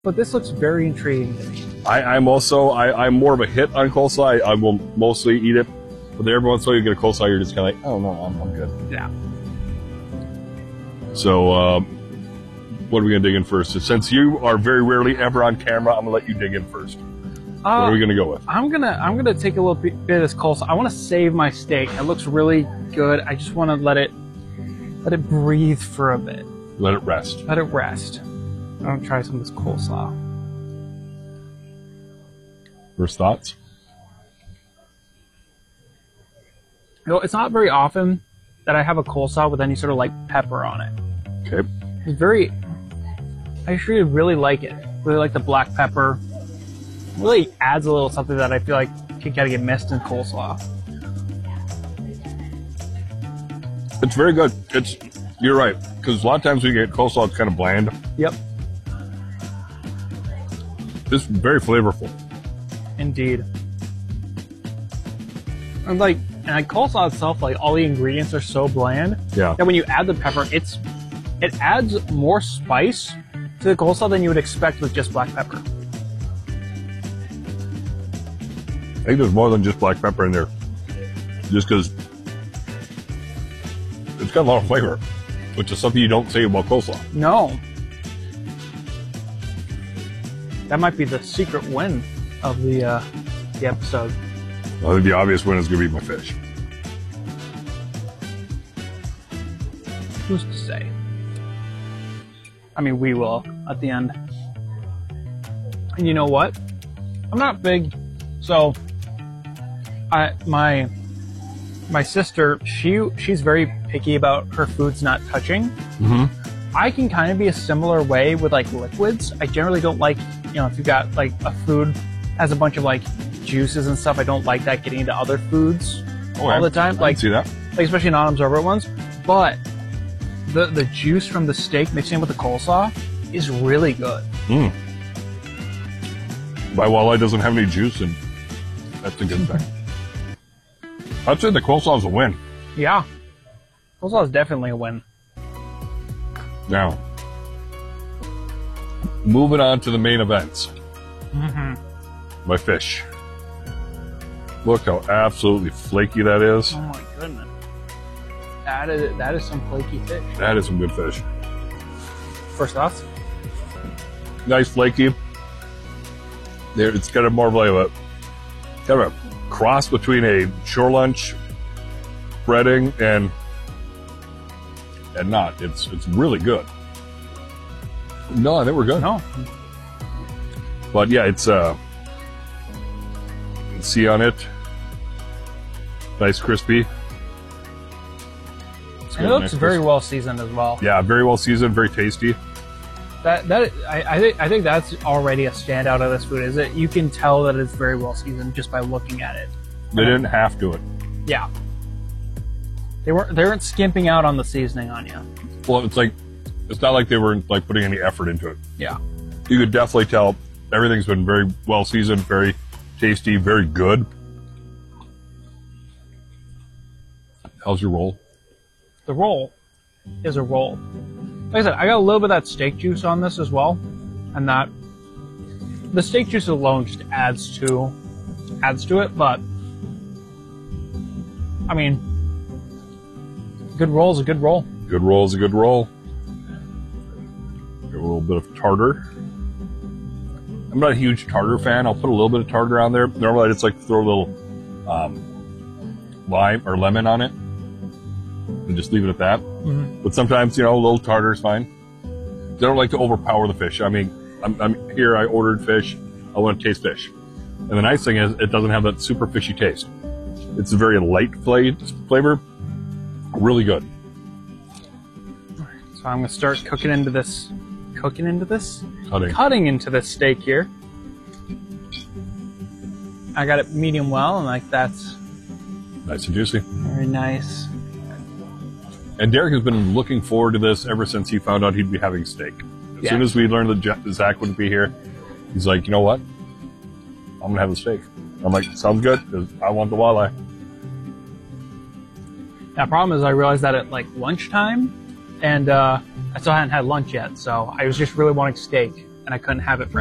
But this looks very intriguing to me. I'm more of a hit on coleslaw. I will mostly eat it, but every once in a while you get a coleslaw, you're just kind of like, oh no, I'm good. Yeah. So, what are we gonna dig in first? Since you are very rarely ever on camera, I'm gonna let you dig in first. What are we gonna go with? I'm gonna take a little bit of this coleslaw. I want to save my steak. It looks really good. I just want to let it breathe for a bit. Let it rest. Let it rest. I'm gonna try some of this coleslaw. First thoughts? You know, it's not very often that I have a coleslaw with any sort of like pepper on it. Okay. It's very. I actually really like it. Really like the black pepper. Really adds a little something that I feel like can kind of get missed in coleslaw. It's very good. You're right, because a lot of times when you get coleslaw, it's kind of bland. Yep. It's very flavorful. Indeed. And like coleslaw itself, like all the ingredients are so bland. Yeah. That when you add the pepper, it adds more spice to the coleslaw than you would expect with just black pepper. I think there's more than just black pepper in there. Just because it's got a lot of flavor, which is something you don't say about coleslaw. No. That might be the secret win of the episode. I think the obvious win is going to be my fish. Who's to say? I mean, we will at the end. And you know what? I'm not big, so my sister, she's very picky about her foods not touching. Mm-hmm. I can kind of be a similar way with like liquids. I generally don't like, if you've got like a food has a bunch of like juices and stuff, I don't like that getting into other foods all the time. I can see that. Like especially non-absorbent ones. But the juice from the steak mixing with the coleslaw is really good. Mm. My walleye doesn't have any juice, and that's a good thing. I'd say the coleslaw is a win. Yeah. Coleslaw is definitely a win. Now, moving on to the main events. Mm-hmm. My fish. Look how absolutely flaky that is. Oh my goodness. That is some flaky fish. That is some good fish. First thoughts? Nice flaky. There, it's got a more of like a kind of a cross between a shore lunch breading and not. It's really good. No, I think we're good. No. But yeah, it's see on it. Nice crispy. And it looks very well seasoned as well. Yeah, very well seasoned, very tasty. I think that's already a standout of this food. Is it? You can tell that it's very well seasoned just by looking at it. They didn't have to it. Yeah. They weren't skimping out on the seasoning on you. Well, it's not like they were like putting any effort into it. Yeah. You could definitely tell everything's been very well seasoned, very tasty, very good. How's your roll? The roll is a roll. Like I said, I got a little bit of that steak juice on this as well, and that the steak juice alone just adds to it. But I mean, good roll is a good roll. Good roll is a good roll. A little bit of tartar. I'm not a huge tartar fan. I'll put a little bit of tartar on there. Normally, I just like to throw a little lime or lemon on it and just leave it at that. Mm-hmm. But sometimes, a little tartar is fine. I don't like to overpower the fish. I mean, I'm here. I ordered fish. I want to taste fish. And the nice thing is, it doesn't have that super fishy taste. It's a very light flavor. Really good. So I'm gonna start cutting into this steak here. I got it medium well, and like that's nice and juicy. Very nice. And Derek has been looking forward to this ever since he found out he'd be having steak. As soon as we learned that Zach wouldn't be here, he's like, you know what? I'm gonna have the steak. I'm like, sounds good, because I want the walleye. The problem is I realized that at like lunchtime, and I still hadn't had lunch yet, so I was just really wanting steak. and I couldn't have it for